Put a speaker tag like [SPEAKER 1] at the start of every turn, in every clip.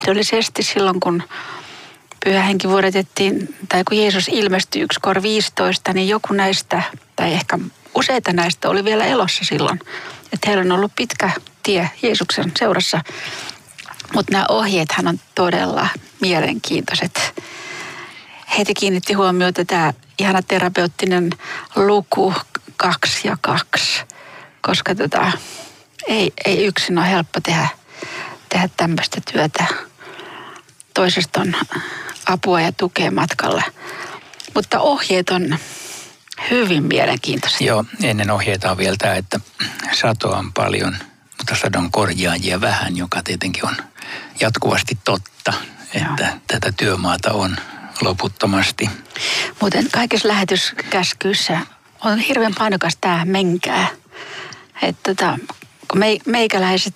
[SPEAKER 1] Se oli sesti silloin, kun Pyhä Henki vuodatettiin, tai kun Jeesus ilmestyi 1:15, niin joku näistä, tai ehkä useita näistä oli vielä elossa silloin. Että heillä on ollut pitkä tie Jeesuksen seurassa. Mutta nämä ohjeethan on todella mielenkiintoiset. Heitä kiinnitti huomiota tämä ihana terapeuttinen luku 2 ja 2, koska ei yksin ole helppo tehdä tämmöistä työtä. Toisesta on apua ja tukea matkalla. Mutta ohjeet on hyvin mielenkiintoisia.
[SPEAKER 2] Joo, ennen ohjeita on vielä tämä, että satoa on paljon, mutta sadon korjaajia vähän, joka tietenkin on jatkuvasti totta, että tätä työmaata on loputtomasti.
[SPEAKER 1] Muuten kaikissa lähetyskäskyissä on hirveän painokas tämä menkää. Että kun meikäläiset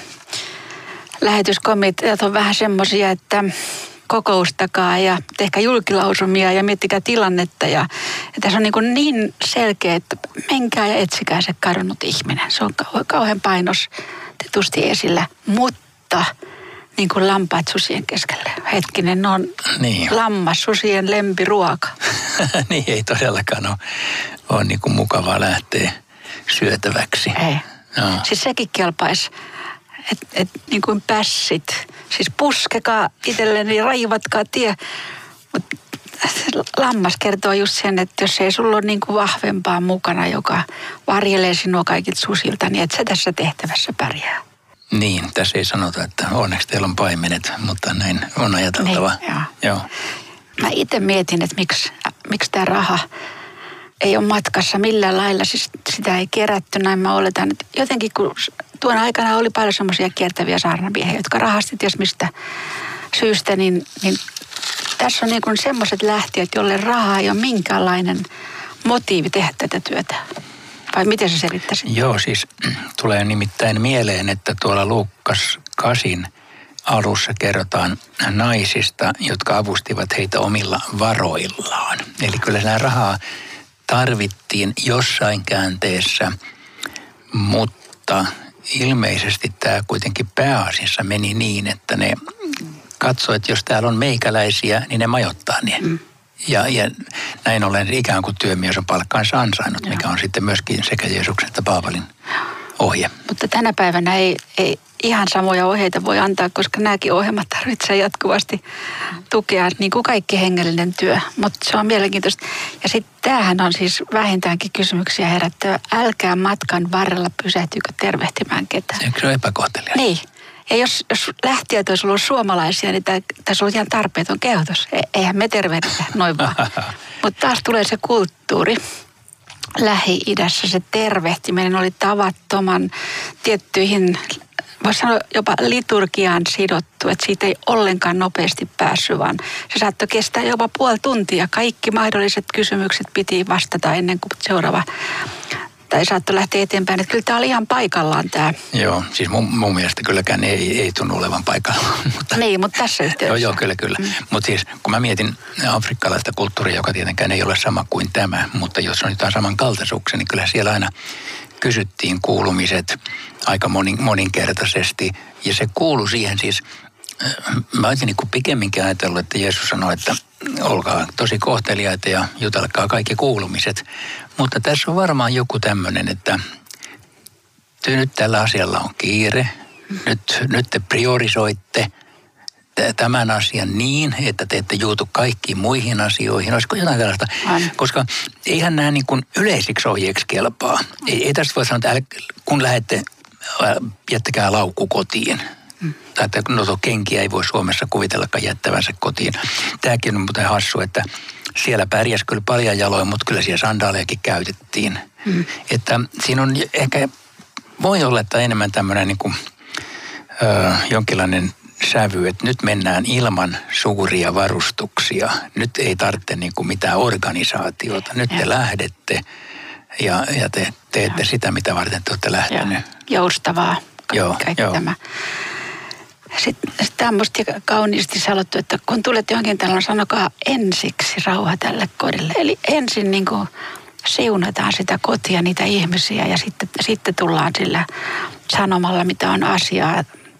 [SPEAKER 1] lähetyskomiteat on vähän semmoisia, että kokoustakaa ja tehkää julkilausumia ja miettikää tilannetta. Ja tässä on niin selkeä, että menkää ja etsikää se kadonnut ihminen. Se on kauhean painostetusti esillä, mutta niin kuin lampaat susien keskellä. Hetkinen, ne on lammas susien lempiruoka.
[SPEAKER 2] Niin ei todellakaan ole niin kuin mukavaa lähteä syötäväksi.
[SPEAKER 1] Ei. No. Siis sekin kelpaisi, että niin kuin pässit. Siis puskekaa itselleni, raivatkaa tie. Mutta lammas kertoo just sen, että jos ei sulla ole niin kuin vahvempaa mukana, joka varjelee sinua kaikilta susilta, niin et sä tässä tehtävässä pärjää.
[SPEAKER 2] Niin, tässä ei sanota, että onneksi teillä on paimenet, mutta näin on ajateltava.
[SPEAKER 1] Niin, joo. Mä itse mietin, että miksi tämä raha ei ole matkassa millään lailla. Siis sitä ei kerätty, näin mä oletan. Että jotenkin kun tuon aikana oli paljon semmoisia kiertäviä saarnamiehiä, jotka rahasti ties mistä syystä, niin tässä on niin kuin semmoiset lähtijät, joille rahaa ei ole minkäänlainen motiivi tehdä tätä työtä. Vai miten sä selittäisit?
[SPEAKER 2] Joo, siis tulee nimittäin mieleen, että tuolla Luukkas 8 alussa kerrotaan naisista, jotka avustivat heitä omilla varoillaan. Eli kyllä nämä rahaa tarvittiin jossain käänteessä, mutta ilmeisesti tämä kuitenkin pääasiassa meni niin, että ne katsoi, että jos täällä on meikäläisiä, niin ne majoittaa niin. Ja näin ollen ikään kuin työmies on palkkaansa ansainnut, mikä on sitten myöskin sekä Jeesuksen että Paavalin ohje.
[SPEAKER 1] Mutta tänä päivänä ei ihan samoja ohjeita voi antaa, koska nämäkin ohjelmat tarvitsee jatkuvasti tukea, niin kuin kaikki hengellinen työ. Mutta se on mielenkiintoista. Ja sitten tämähän on siis vähintäänkin kysymyksiä herättävä. Älkää matkan varrella pysähtykö tervehtimään ketään.
[SPEAKER 2] Eikö se ole epäkohtelias?
[SPEAKER 1] Niin. Ja jos lähtijät olisi ollut suomalaisia, niin tässä olisi ihan tarpeeton kehotus. Eihän me tervehditä noin vaan. Mutta taas tulee se kulttuuri. Lähi-idässä se tervehtiminen oli tavattoman tiettyihin, voisi sanoa jopa liturgiaan sidottu, että siitä ei ollenkaan nopeasti päässyt, vaan se saattoi kestää jopa puoli tuntia. Kaikki mahdolliset kysymykset piti vastata ennen kuin seuraava tai saattoi lähteä eteenpäin. Että kyllä tämä oli ihan paikallaan tämä.
[SPEAKER 2] Joo, siis mun mielestä kylläkään ei tunnu olevan paikallaan.
[SPEAKER 1] Niin, mutta tässä yhteydessä.
[SPEAKER 2] Joo, kyllä. Mutta siis kun mä mietin afrikkalaista kulttuuria, joka tietenkään ei ole sama kuin tämä, mutta jos on jotain samankaltaisuuksia, niin kyllä siellä aina kysyttiin kuulumiset aika moninkertaisesti. Ja se kuului siihen siis, mä olisin niin kuin pikemminkin ajatellut, että Jeesus sanoi, että olkaa tosi kohteliaita ja jutelkaa kaikki kuulumiset. Mutta tässä on varmaan joku tämmöinen, että nyt tällä asialla on kiire. Nyt te priorisoitte tämän asian niin, että te ette juutu kaikkiin muihin asioihin. Olisiko jotain tällaista? Koska eihän nämä niin kuin yleisiksi ohjeeksi kelpaa. Ei tästä voi sanoa, että kun lähdette, jättäkää laukku kotiin. Tai että kenkiä ei voi Suomessa kuvitellakaan jättävänsä kotiin. Tämäkin on muuten hassu, että siellä pärjäsi kyllä paljon jaloin, mutta kyllä siellä sandaalejakin käytettiin. Että siinä on ehkä, voi olla, että enemmän tämmöinen niin kuin, jonkinlainen sävy, että nyt mennään ilman suuria varustuksia. Nyt ei tarvitse niin kuin mitään organisaatiota. Nyt te lähdette ja te teette sitä, mitä varten te olette lähteneet.
[SPEAKER 1] Joustavaa. Kaikki tämä. Sitten tämä on musta kauniisti sanottu, että kun tulet johonkin tällainen, sanokaa ensiksi rauha tälle kodille. Eli ensin niin kuin siunataan sitä kotia, niitä ihmisiä ja sitten tullaan sillä sanomalla, mitä on asiaa.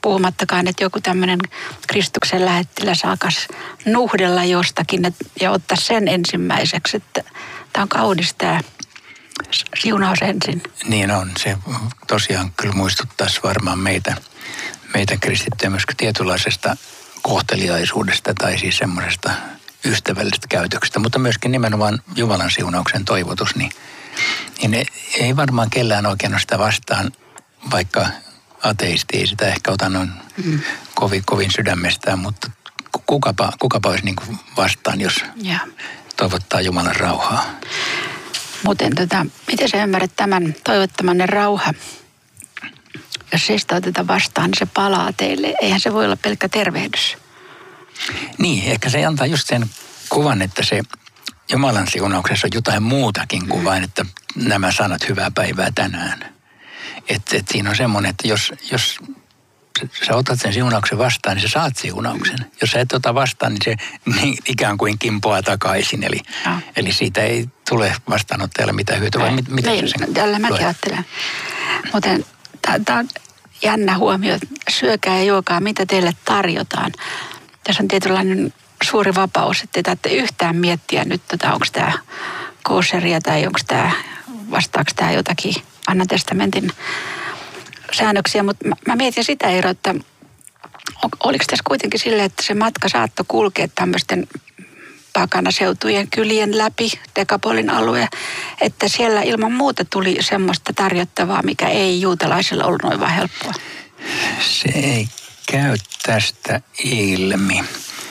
[SPEAKER 1] Puhumattakaan, että joku tämmöinen Kristuksen lähettiläs alkaisi nuhdella jostakin ja ottaa sen ensimmäiseksi. Että tämä on kaunis tämä siunaus ensin.
[SPEAKER 2] Niin on. Se tosiaan kyllä muistuttaisi varmaan meitä kristittyjä myös tietynlaisesta kohteliaisuudesta tai siis semmoisesta ystävällisestä käytöksestä, mutta myöskin nimenomaan Jumalan siunauksen toivotus, niin ei varmaan kellään oikein ole sitä vastaan, vaikka ateisti ei sitä ehkä ota noin kovin sydämestään, mutta kukapa olisi niin kuin vastaan, jos toivottaa Jumalan rauhaa.
[SPEAKER 1] Muuten miten sä ymmärrät tämän toivottamanne rauha? Jos ei sitä oteta vastaan, niin se palaa teille. Eihän se voi olla pelkkä tervehdys.
[SPEAKER 2] Niin, ehkä se antaa just sen kuvan, että se Jumalan siunauksessa on jotain muutakin kuin vain, että nämä sanat hyvää päivää tänään. Että siinä on semmoinen, että jos sä otat sen siunauksen vastaan, niin sä saat siunauksen. Jos sä et ota vastaan, niin se ikään kuin kimpoaa takaisin. Eli siitä ei tule vastaanottajalle mitään hyötyä.
[SPEAKER 1] Tällä mäkin ajattelen. Muuten tämä on jännä huomio, että syökää ja juokaa, mitä teille tarjotaan. Tässä on tietynlainen suuri vapaus, että ei tarvitse yhtään miettiä nyt, onko tämä kosheria tai onko tämä, vastaako tämä jotakin Vanhan testamentin säännöksiä. Mutta mä mietin sitä, Eero, että oliko tässä kuitenkin silleen, että se matka saattoi kulkea tämmöisten pakanaseutujen kylien läpi, Dekapolin alue, että siellä ilman muuta tuli semmoista tarjottavaa, mikä ei juutalaisilla ollut noin vaan helppoa.
[SPEAKER 2] Se ei käy tästä ilmi.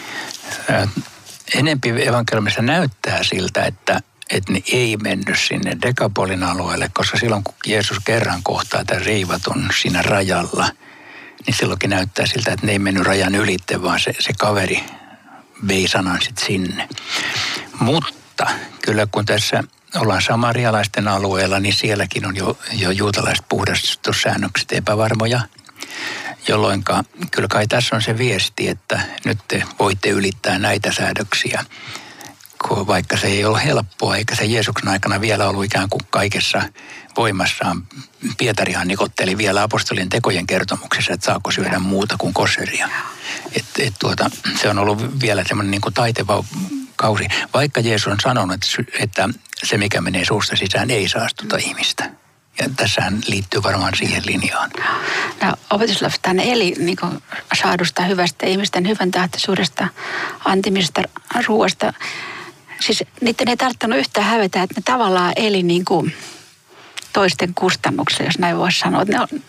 [SPEAKER 2] Enempi evankeliumissa näyttää siltä, että ne ei mennyt sinne Dekapolin alueelle, koska silloin kun Jeesus kerran kohtaa tämän riivatun siinä rajalla, niin silloinkin näyttää siltä, että ne ei mennyt rajan ylitte, vaan se kaveri vei sanan sitten sinne. Mutta kyllä kun tässä ollaan samarialaisten alueella, niin sielläkin on jo juutalaiset puhdastussäännökset epävarmoja, jolloin kyllä kai tässä on se viesti, että nyt te voitte ylittää näitä säädöksiä, vaikka se ei ole helppoa, eikä se Jeesuksen aikana vielä ollut ikään kuin kaikessa voimassaan. Pietarihan nikotteli vielä apostolien tekojen kertomuksessa, että saako syödä muuta kuin kosheria. Se on ollut vielä semmoinen niin kuin taiteva kausi, vaikka Jeesus on sanonut, että se mikä menee suusta sisään ei saastuta ihmistä. Ja tässähän liittyy varmaan siihen linjaan.
[SPEAKER 1] No, opetuslapsethan eli niin kuin saadusta hyvästä ihmisten hyvän tahtoisuudesta, antimisesta ruoasta. Siis niiden ei tarttunut yhtään hävetä, että ne tavallaan eli niin kuin toisten kustannuksella, jos näin voisi sanoa.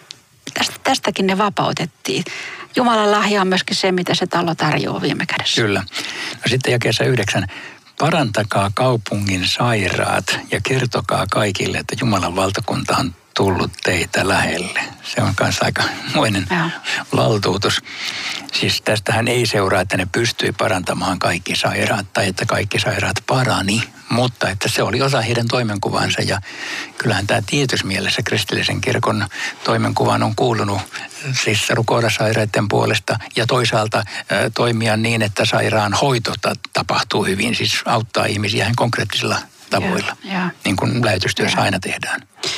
[SPEAKER 1] Tästäkin ne vapautettiin. Jumalan lahja on myöskin se, mitä se talo tarjoaa viime kädessä.
[SPEAKER 2] Kyllä. No sitten jakeessa 9. Parantakaa kaupungin sairaat ja kertokaa kaikille, että Jumalan valtakunta on tullut teitä lähelle. Se on myös aika muinen valtuutus. Siis tästähän ei seuraa, että ne pystyi parantamaan kaikki sairaat tai että kaikki sairaat parani, mutta että se oli osa heidän toimenkuvansa. Ja kyllähän tämä tietyssä mielessä kristillisen kirkon toimenkuvaan on kuulunut siis rukoilla sairaiden puolesta ja toisaalta toimia niin, että sairaan hoito tapahtuu hyvin, siis auttaa ihmisiä ihan konkreettisilla tavoilla, niin kuin lähetystyössä aina tehdään.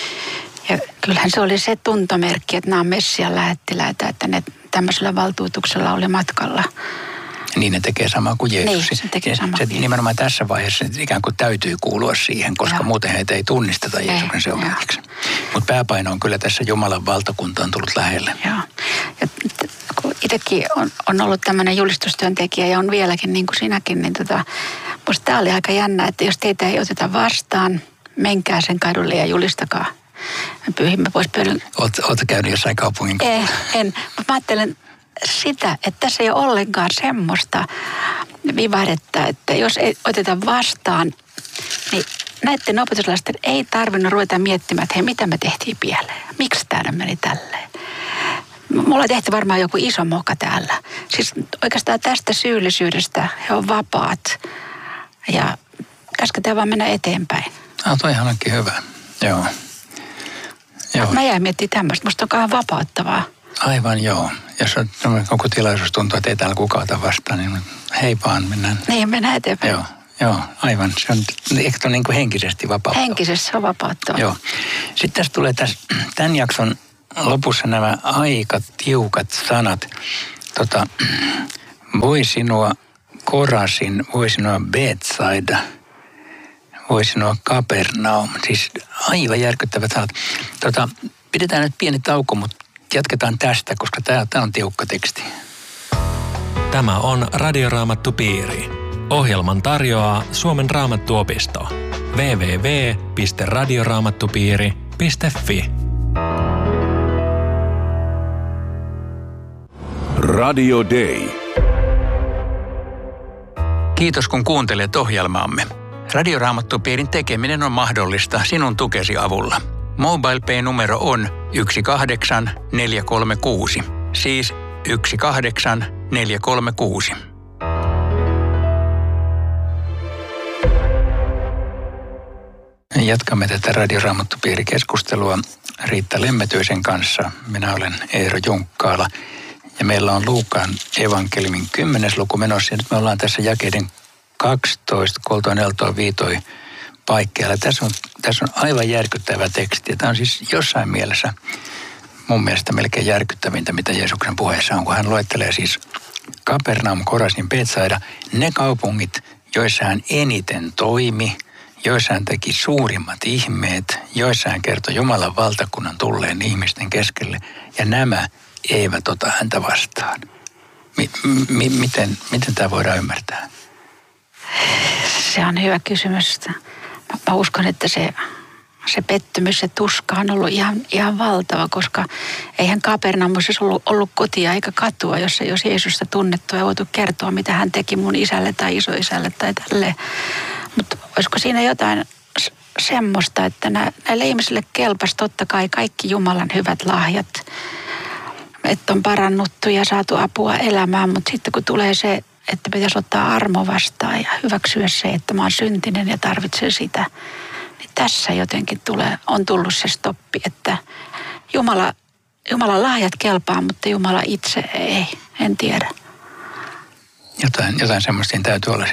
[SPEAKER 1] Ja kyllähän se oli se tuntomerkki, että nämä on Messian lähettiläitä, että ne tämmöisellä valtuutuksella oli matkalla.
[SPEAKER 2] Niin ne tekee samaa kuin Jeesus.
[SPEAKER 1] Niin, se tekee samaa.
[SPEAKER 2] Se nimenomaan tässä vaiheessa ikään kuin täytyy kuulua siihen, koska muuten heitä ei tunnisteta Jeesuksen seuraajiksi. Mutta pääpaino on kyllä tässä Jumalan valtakunta on tullut lähelle.
[SPEAKER 1] Joo. Ja kun itsekin on ollut tämmöinen julistustyöntekijä ja on vieläkin niin kuin sinäkin, niin musta tämä oli aika jännä, että jos teitä ei oteta vastaan, menkää sen kadulle ja julistakaa. Me pyyhimme pois pöydän.
[SPEAKER 2] Oletko käynyt jossain kaupungin?
[SPEAKER 1] En. Mutta mä ajattelen sitä, että tässä ei ole ollenkaan semmoista vivahdetta, että jos ei oteta vastaan, niin näiden opetuslaisten ei tarvinnut ruveta miettimään, että hei, mitä me tehtiin pieleen? Miksi täällä meni tälleen? Mulla tehty varmaan joku iso moka täällä. Siis oikeastaan tästä syyllisyydestä he on vapaat ja käsketään vaan mennä eteenpäin.
[SPEAKER 2] Toihan onkin hyvä. Joo.
[SPEAKER 1] Mä jäin miettimään tämmöistä. Musta on kauan vapauttavaa.
[SPEAKER 2] Aivan joo. Jos on koko tilaisuus tuntuu, että ei täällä kukaan ota vastaan, niin hei vaan mennään.
[SPEAKER 1] Niin, mennään eteenpäin.
[SPEAKER 2] Joo, aivan. Se on ehkä niin kuin henkisesti vapauttava.
[SPEAKER 1] Henkisesti se on vapauttava.
[SPEAKER 2] Joo. Sitten tässä tulee tämän jakson lopussa nämä aika tiukat sanat. Voi sinua Korasin, voi sinua Betsaida, voi sinua Kapernaum. Siis aivan järkyttävät sanat. Pidetään nyt pieni tauko, mutta jatketaan tästä, koska tämä on tiukka teksti.
[SPEAKER 3] Tämä on Radioraamattupiiri. Ohjelman tarjoaa Suomen Raamattuopisto. www.radioraamattupiiri.fi.
[SPEAKER 4] Radio Day.
[SPEAKER 2] Kiitos kun kuuntelet ohjelmaamme. Radioraamattupiirin tekeminen on mahdollista sinun tukesi avulla. MobilePay-numero on 18436. Siis 18436. Jatkamme tätä Radioraamattupiirikeskustelua Riitta Lemmetyisen kanssa. Minä olen Eero Junkkaala ja meillä on Luukan evankeliumin 10. luku menossa. Ja nyt me ollaan tässä jakeiden 12, 3, 4, 5 paikkeilla. Tässä on aivan järkyttävä teksti. Tämä on siis jossain mielessä mun mielestä melkein järkyttävintä, mitä Jeesuksen puheessa on, kun hän luettelee siis Kapernaum, Korasin, Betsaida, ne kaupungit, joissa hän eniten toimi, joissa hän teki suurimmat ihmeet, joissa hän kertoi Jumalan valtakunnan tulleen ihmisten keskelle, ja nämä eivät ota häntä vastaan. Miten tämä voidaan ymmärtää?
[SPEAKER 1] Se on hyvä kysymys. Mä uskon, että se pettymys, se tuska on ollut ihan valtava, koska eihän Kapernaumissa ollut kotia eikä katua, jos ei olisi Jeesusta tunnettu ja voitu kertoa, mitä hän teki mun isälle tai isoisälle tai tälleen. Mutta olisiko siinä jotain semmoista, että näille ihmisille kelpasi totta kai kaikki Jumalan hyvät lahjat, että on parannuttu ja saatu apua elämään, mutta sitten kun tulee se, että pitäisi ottaa armo vastaan ja hyväksyä se, että mä oon syntinen ja tarvitsen sitä, niin tässä jotenkin on tullut se stoppi, että Jumalan lahjat kelpaa, mutta Jumala itse ei, en tiedä.
[SPEAKER 2] Jotain semmoista täytyy olla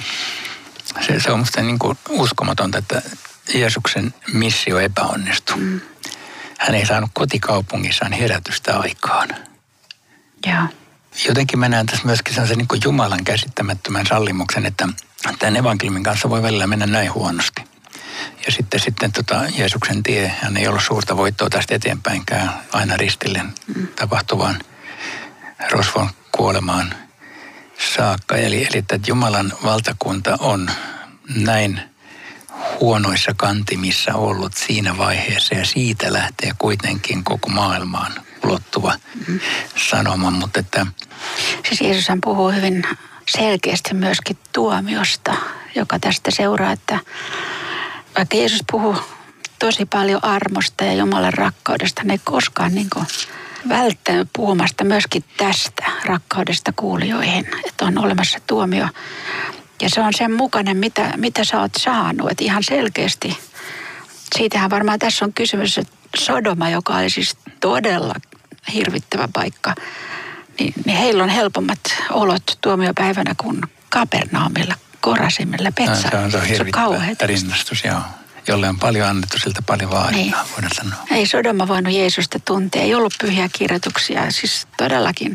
[SPEAKER 2] se on musta niin kuin uskomatonta, että Jeesuksen missio epäonnistui. Hän ei saanut kotikaupungissaan herätystä aikaan.
[SPEAKER 1] Joo.
[SPEAKER 2] Jotenkin mä näen tässä myöskin sellaisen niin kuin Jumalan käsittämättömän sallimuksen, että tämän evankeliumin kanssa voi välillä mennä näin huonosti. Ja sitten Jeesuksen tie, hän ei ollut suurta voittoa tästä eteenpäinkään aina ristille tapahtuvaan rosvon kuolemaan saakka. Eli että Jumalan valtakunta on näin huonoissa kantimissa ollut siinä vaiheessa ja siitä lähtee kuitenkin koko maailmaan ulottuva sanoma, mutta että...
[SPEAKER 1] Siis Jeesushan puhuu hyvin selkeästi myöskin tuomiosta, joka tästä seuraa, että vaikka Jeesus puhuu tosi paljon armosta ja Jumalan rakkaudesta, ne ei koskaan niin kuin välttänyt puhumasta myöskin tästä rakkaudesta kuulijoihin, että on olemassa tuomio. Ja se on sen mukainen, mitä sä oot saanut, että ihan selkeästi. Siitähän varmaan tässä on kysymys, että Sodoma, joka oli siis todella hirvittävä paikka, niin heillä on helpommat olot tuomiopäivänä kuin Kapernaumilla, Korasimilla, Betsaidalla.
[SPEAKER 2] Se on hirvittävä rinnastus, joo. Jolle on paljon annettu, siltä paljon vaaditaan, voidaan sanoa.
[SPEAKER 1] Ei Sodoma voinut Jeesusta tuntea, ei ollut pyhiä kirjoituksia, siis todellakin.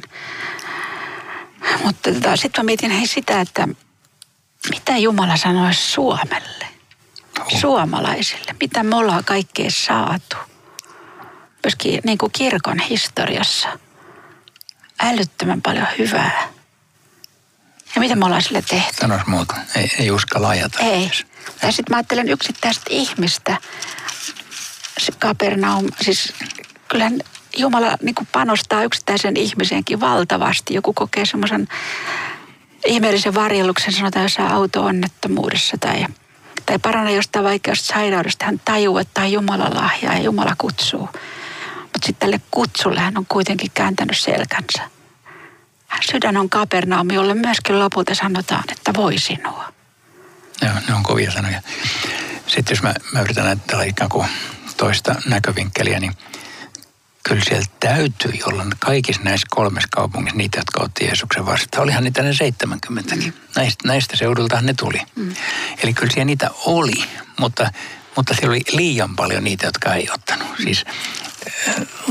[SPEAKER 1] Mutta sitten mä mietin sitä, että mitä Jumala sanoisi Suomelle, suomalaisille, mitä me ollaan kaikkea saatu. Myöskin niin kuin kirkon historiassa älyttömän paljon hyvää. Ja mitä me ollaan sille tehty?
[SPEAKER 2] Sanois muuta, ei uskalla ajatella.
[SPEAKER 1] Ei. Ja sitten mä ajattelen yksittäistä ihmistä. Kapernaum, siis kyllähän Jumala niin kuin panostaa yksittäisen ihmiseenkin valtavasti. Joku kokee semmoisen ihmeellisen varjeluksen, sanotaan jossain auto-onnettomuudessa tai paranna jostain vaikeasta sairaudesta. Hän tajuu, että on Jumalan lahja ja Jumala kutsuu. Mutta sitten tälle kutsulle hän on kuitenkin kääntänyt selkänsä. Sydän on Kapernaum, jolle myöskin lopulta sanotaan, että voi sinua.
[SPEAKER 2] Joo, ne on kovia sanoja. Sitten jos mä yritän ajatella ikään kuin toista näkövinkkeliä, niin kyllä siellä täytyi olla kaikissa näissä 3 kaupungissa niitä, jotka otti Jeesuksen vastaan. Olihan niitä ne 70kin. Näistä seudultahan ne tuli. Eli kyllä siellä niitä oli, mutta siellä oli liian paljon niitä, jotka ei ottanut. Siis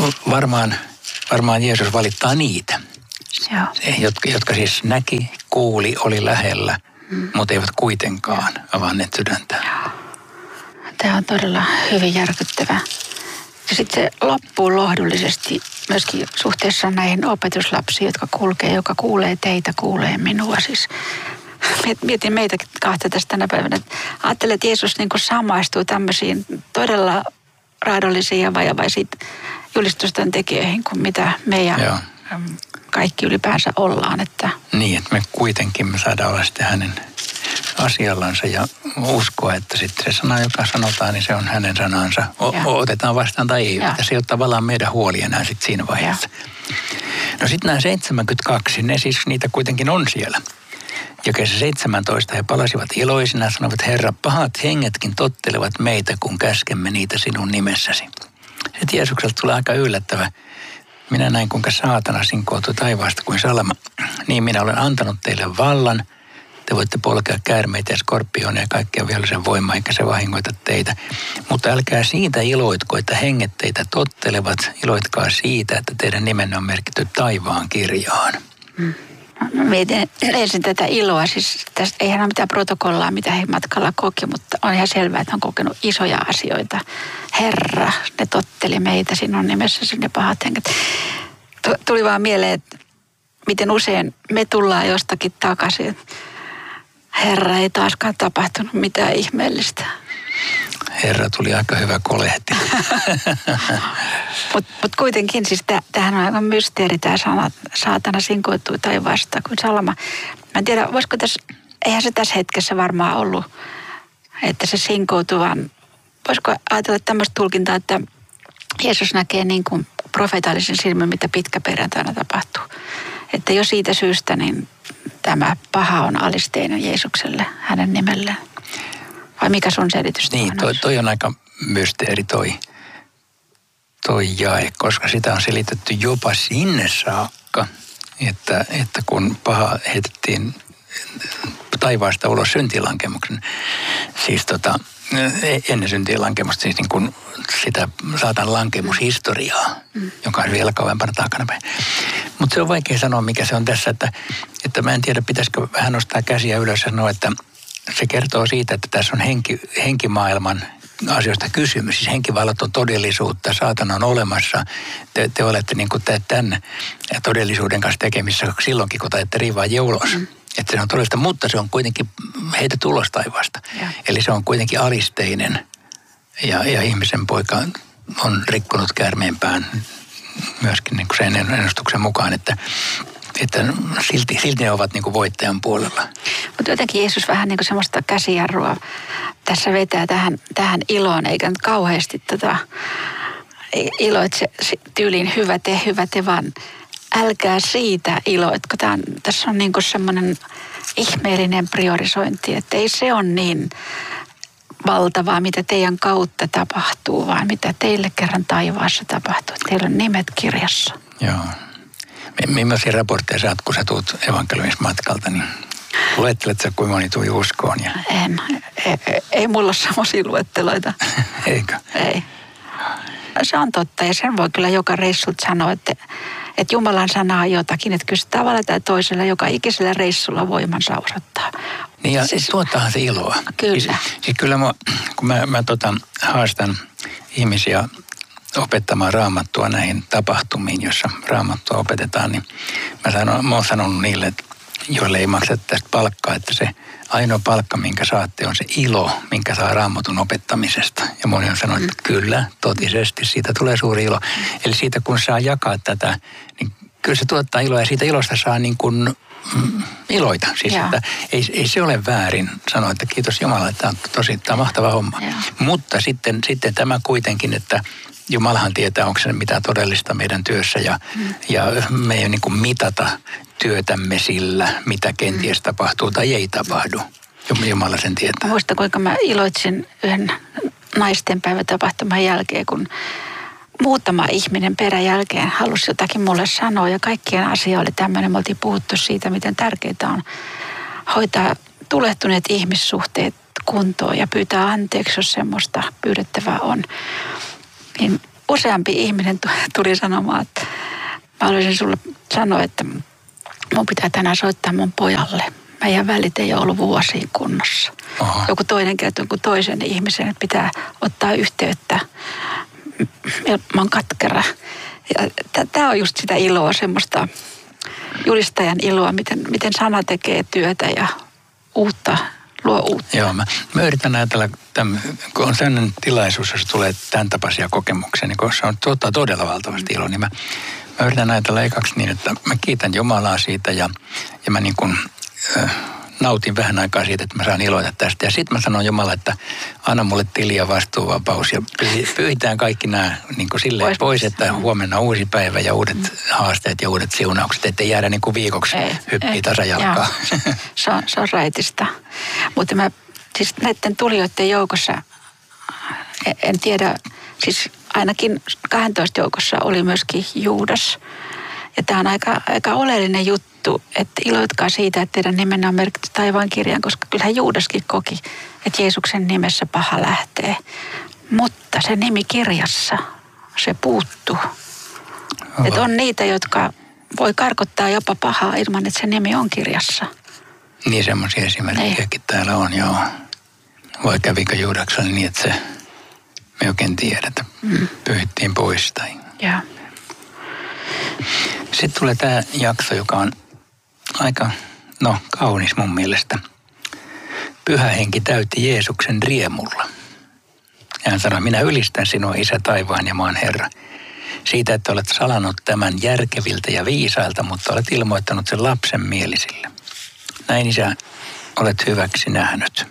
[SPEAKER 2] varmaan Jeesus valittaa niitä,
[SPEAKER 1] Joo.
[SPEAKER 2] jotka siis näki, kuuli, oli lähellä, mutta eivät kuitenkaan avanneet sydäntä.
[SPEAKER 1] Tämä on todella hyvin järkyttävää. Ja sitten se loppuu lohdullisesti myöskin suhteessa näihin opetuslapsiin, jotka kulkee, joka kuulee teitä, kuulee minua. Siis mietin meitä kahta tästä tänä päivänä. Ajattelen, että Jeesus niin kuin samaistuu tämmöisiin todella raadollisiin ja vajavaisiin julistusten tekijöihin kuin mitä me ja kaikki ylipäänsä ollaan. Että
[SPEAKER 2] Niin, että me saadaan olla sitten hänen asiallansa ja uskoa, että sitten se sana, joka sanotaan, niin se on hänen sanansa. Otetaan vastaan tai ei. Se ei ole tavallaan meidän huoli enää sitten siinä vaiheessa. No sitten nämä 72, ne siis niitä kuitenkin on siellä. Jakeessa 17 he palasivat iloisina ja sanovat, Herra, pahat hengetkin tottelevat meitä, kun käskemme niitä sinun nimessäsi. Sitten Jeesukselta tulee aika yllättävä. Minä näin, kuinka saatana sinkoutui taivaasta kuin salama. Niin minä olen antanut teille vallan. Te voitte polkea käärmeitä ja skorpioneja ja kaikkia vihollisen voimaa, eikä se vahingoita teitä. Mutta älkää siitä iloitko, että henget teitä tottelevat. Iloitkaa siitä, että teidän nimenne on merkitty taivaan kirjaan.
[SPEAKER 1] Mietin ensin tätä iloa. Siis tästä eihän ole mitään protokollaa, mitä he matkalla koki, mutta on ihan selvää, että on kokenut isoja asioita. Herra, ne totteli meitä sinun nimessäsi, ne pahat henget. Tuli vaan mieleen, että miten usein me tullaan jostakin takaisin. Herra, ei taaskaan tapahtunut mitään ihmeellistä.
[SPEAKER 2] Herra, tuli aika hyvä kolehti.
[SPEAKER 1] Mutta kuitenkin siis tämähän on aivan mysteeri tämä sana, saatana sinkoutui taivaasta kuin salama. Mä en tiedä, voisiko eihän se tässä hetkessä varmaan ollut, että se sinkoutui, vaan voisiko ajatella tämmöistä tulkintaa, että Jeesus näkee niin kuin profeetallisen silmin, mitä pitkäperjantaina tapahtuu. Että jo siitä syystä niin tämä paha on alisteinen Jeesukselle, hänen nimelleen. Vai mikä sun selitys?
[SPEAKER 2] Niin, toi on aika mysteeri toi jae, koska sitä on selitetty jopa sinne saakka, että kun paha heitettiin taivaasta ulos syntiinlankemuksen, siis ennen syntiinlankemusta, siis niin kuin sitä saatan lankemushistoriaa, joka on vielä kauempana takanapäin. Mutta se on vaikea sanoa, mikä se on tässä, että mä en tiedä, pitäisikö vähän nostaa käsiä ylös ja sanoa, että se kertoo siitä, että tässä on henkimaailman asioista kysymys. Siis henkivallat on todellisuutta, saatana on olemassa. Te olette niin kuin tämän todellisuuden kanssa tekemissä silloinkin, kun taitte riivaa ulos. Että se on todellista, mutta se on kuitenkin heitetty ulos taivaasta. Eli se on kuitenkin alisteinen ja ihmisen poika on rikkonut käärmeenpään myöskin niin kuin sen ennustuksen mukaan, että silti ne ovat niin kuin voittajan puolella.
[SPEAKER 1] Mutta jotenkin Jeesus vähän niin kuin semmoista käsijarrua tässä vetää tähän iloon, eikä nyt kauheasti iloitse tyyliin hyvä te, vaan älkää siitä iloitko. Tässä on niin kuin semmoinen ihmeellinen priorisointi, että ei se ole niin valtavaa, mitä teidän kautta tapahtuu, vaan mitä teille kerran taivaassa tapahtuu. Teillä on nimet kirjassa.
[SPEAKER 2] Joo. Millaisia raportteja saat, kun sä tuut evankeliumismatkalta, niin luettelet sä, kuinka moni tuli uskoon? Ja...
[SPEAKER 1] Ei mulla ole semmoisia luetteloita.
[SPEAKER 2] Eikö?
[SPEAKER 1] Ei. Se on totta ja sen voi kyllä joka reissulta sanoa, että Jumalan sana on jotakin, että kyllä tavalla tai toisella joka ikisellä reissulla voimansa osoittaa.
[SPEAKER 2] Niin ja siis tuottaahan se iloa.
[SPEAKER 1] Kyllä.
[SPEAKER 2] Siis kyllä kun mä haastan ihmisiä opettamaan raamattua näihin tapahtumiin, jossa raamattua opetetaan, niin mä oon sanonut niille, että joille ei makseta tästä palkkaa, että se ainoa palkka, minkä saatte, on se ilo, minkä saa raamatun opettamisesta. Ja moni on sanonut, että kyllä, totisesti, siitä tulee suuri ilo. Eli siitä, kun saa jakaa tätä, niin kyllä se tuottaa iloa ja siitä ilosta saa niin kuin iloita. Siis, että ei se ole väärin sanoa, että kiitos Jumala, että tämä on mahtava homma. Ja. Mutta sitten tämä kuitenkin, että Jumalahan tietää, onko se mitään todellista meidän työssä ja me ei niin kuin mitata työtämme sillä, mitä kenties tapahtuu tai ei tapahdu. Jumala sen tietää.
[SPEAKER 1] Muistan, kuinka mä iloitsin yhden naistenpäivätapahtuman jälkeen, kun muutama ihminen peräjälkeen halusi jotakin mulle sanoa ja kaikkien asia oli tämmöinen. Me oltiin puhuttu siitä, miten tärkeää on hoitaa tulehtuneet ihmissuhteet kuntoon ja pyytää anteeksi, jos semmoista pyydettävää on. Niin useampi ihminen tuli sanomaan, että mä haluaisin sulle sanoa, että mun pitää tänään soittaa mun pojalle. Meidän välit ei ole ollut vuosiin kunnossa.
[SPEAKER 2] Aha.
[SPEAKER 1] Joku toinen kertoo kuin toisen ihmisen, että pitää ottaa yhteyttä. Mä oon katkera. Tämä on just sitä iloa, semmoista julistajan iloa, miten sana tekee työtä ja luo uutta.
[SPEAKER 2] Joo, mä yritän ajatella, kun on sellainen tilaisuus, jos tulee tämän tapaisia kokemuksia, niin kun se on todella valtavasti ilo, niin mä yritän ajatella ekaksi niin, että mä kiitän Jumalaa siitä ja mä niin kuin nautin vähän aikaa siitä, että mä saan iloita tästä. Ja sitten mä sanon Jumala, että anna mulle tili ja vastuuvapaus ja pyyhitään kaikki nämä niin kuin silleen pois, että huomenna uusi päivä ja uudet haasteet ja uudet siunaukset, ettei jäädä niin kuin viikoksi hyppii tasajalkaa.
[SPEAKER 1] Se on raitista. Mutta mä siis näiden tulijoiden joukossa, en tiedä, siis ainakin 12 joukossa oli myöskin Juudas. Ja tämä on aika oleellinen juttu, että iloitkaa siitä, että teidän nimenne on merkitty taivaan kirjaan, koska kyllähän Juudaskin koki, että Jeesuksen nimessä paha lähtee. Mutta se nimi kirjassa, se puuttuu. Että on niitä, jotka voi karkottaa jopa pahaa ilman, että se nimi on kirjassa.
[SPEAKER 2] Niin semmoisia esimerkkejäkin täällä on, joo. Vai kävikö Juudaksella niin, että se me oikein tiedetä, pyyhittiin pois tai...
[SPEAKER 1] Joo.
[SPEAKER 2] Sitten tulee tämä jakso, joka on aika, kaunis mun mielestä. Pyhä henki täytti Jeesuksen riemulla. Ja hän sanoi, minä ylistän sinua, Isä taivaan ja maan Herra, siitä, että olet salannut tämän järkeviltä ja viisailta, mutta olet ilmoittanut sen lapsen mielisille. Näin, Isä, olet hyväksi nähnyt.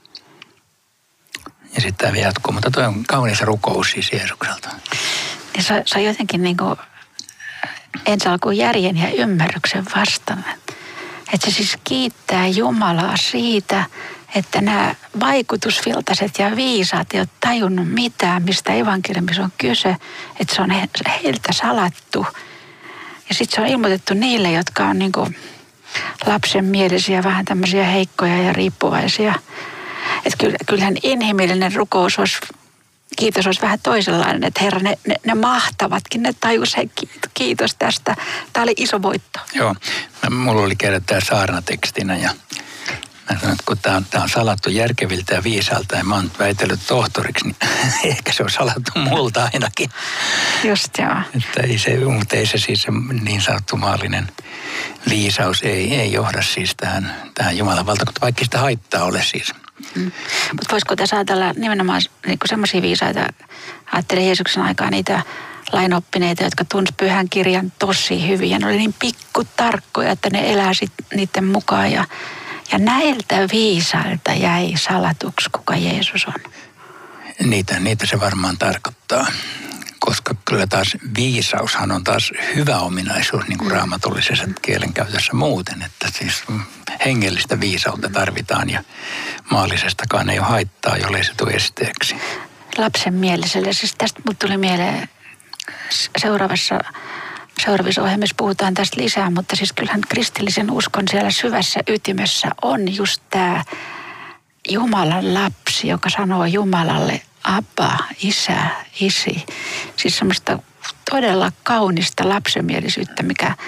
[SPEAKER 2] Ja sitten tämä vielä jatkuu, mutta toi on kaunis rukous siis Jeesukselta.
[SPEAKER 1] Ja se on jotenkin niin kuin ensi alkuun järjen ja ymmärryksen vastaan. Että se siis kiittää Jumalaa siitä, että nämä vaikutusviltaiset ja viisaat ei ole tajunnut mitään, mistä evankeliumissa on kyse. Että se on heiltä salattu. Ja sitten se on ilmoitettu niille, jotka on niin kuin lapsenmielisiä, vähän tämmöisiä heikkoja ja riippuvaisia. Että kyllähän inhimillinen rukous olisi, kiitos olisi vähän toisenlainen, että Herra, ne mahtavatkin, ne tajus, hei, kiitos tästä. Tämä oli iso voitto.
[SPEAKER 2] Joo, mulla oli kerran tämä saarnatekstinä ja mä sanoin, että kun tämä on salattu järkeviltä ja viisaalta ja mä oon väitellyt tohtoriksi, niin ehkä se on salattu multa ainakin.
[SPEAKER 1] Just joo.
[SPEAKER 2] Että ei se siis se niin sanottu maallinen viisaus ei johda siis tähän Jumalan valtakuntaan, vaikka sitä haittaa ole siis.
[SPEAKER 1] Mutta voisiko tässä ajatella nimenomaan niin semmoisia viisaita, ajattelen Jeesuksen aikaa niitä lainoppineita, jotka tunsi pyhän kirjan tosi hyvin. Ja ne oli niin pikkutarkkoja, että ne elää niiden mukaan. Ja näiltä viisailta jäi salatuksi, kuka Jeesus on.
[SPEAKER 2] Niitä se varmaan tarkoittaa. Koska kyllä taas viisaushan on taas hyvä ominaisuus niin kuin raamatullisessa kielenkäytössä muuten. Että siis hengellistä viisautta tarvitaan ja maallisestakaan ei ole haittaa, jollei se tule esteeksi.
[SPEAKER 1] Lapsenmieliselle. Siis tästä mut tuli mieleen seuraavissa ohjelmissa puhutaan tästä lisää, mutta siis kyllähän kristillisen uskon siellä syvässä ytimessä on just tämä Jumalan lapsi, joka sanoo Jumalalle Abba, Isä, Isi. Siis semmoista todella kaunista lapsenmielisyyttä,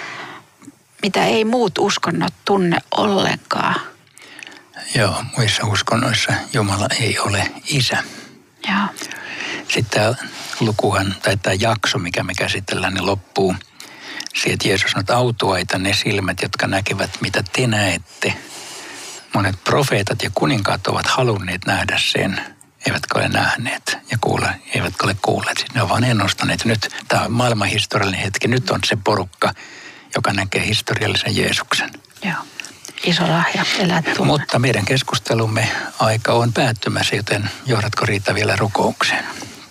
[SPEAKER 1] mitä ei muut uskonnot tunne ollenkaan.
[SPEAKER 2] Joo, muissa uskonnoissa Jumala ei ole Isä.
[SPEAKER 1] Joo.
[SPEAKER 2] Sitten tämä lukuhan, tai tämä jakso, mikä me käsitellään, niin loppuu siihen, että Jeesus sanoo, että autuaita ne silmät, jotka näkevät, mitä te näette. Monet profeetat ja kuninkaat ovat halunneet nähdä sen, eivätkä ole nähneet ja eivätkä ole kuulleet. Siis ne ovat vaan ennustaneet. Nyt tämä on maailmanhistoriallinen hetki. Nyt on se porukka, joka näkee historiallisen Jeesuksen.
[SPEAKER 1] Joo, iso lahja elää tuolla.
[SPEAKER 2] Mutta meidän keskustelumme aika on päättymässä, joten johdatko Riitta vielä rukoukseen?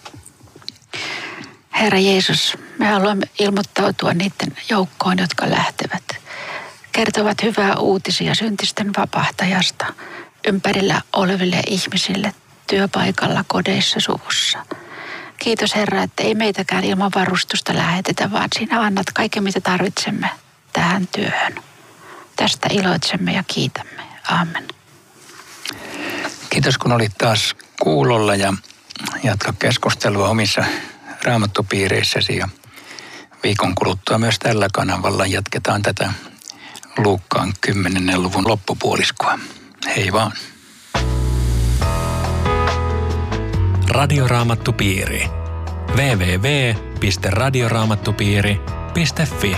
[SPEAKER 1] Herra Jeesus, me haluamme ilmoittautua niiden joukkoon, jotka lähtevät. Kertovat hyvää uutisia syntisten vapahtajasta ympärillä oleville ihmisille, työpaikalla, kodeissa, suvussa. Kiitos Herra, että ei meitäkään ilman varustusta lähetetä, vaan sinä annat kaiken, mitä tarvitsemme tähän työhön. Tästä iloitsemme ja kiitämme. Aamen.
[SPEAKER 2] Kiitos kun olit taas kuulolla ja jatka keskustelua omissa raamattupiireissäsi ja viikon kuluttua myös tällä kanavalla jatketaan tätä Luukkaan 10. luvun loppupuoliskoa. Hei vaan.
[SPEAKER 3] Radioraamattupiiri. www.radioraamattupiiri.fi.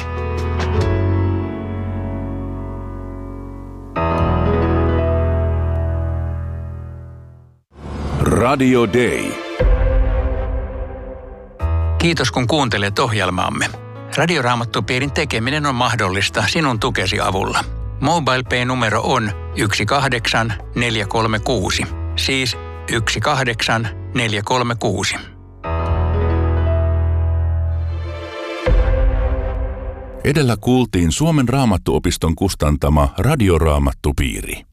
[SPEAKER 4] Radio Day.
[SPEAKER 2] Kiitos kun kuuntelet ohjelmaamme. Radioraamattupiirin tekeminen on mahdollista sinun tukesi avulla. MobilePay-numero on 18436, siis 18436.
[SPEAKER 4] Edellä kuultiin Suomen Raamattuopiston kustantama Radioraamattupiiri.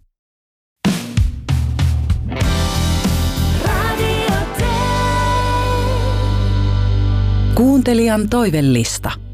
[SPEAKER 5] Kuuntelijan toivellista.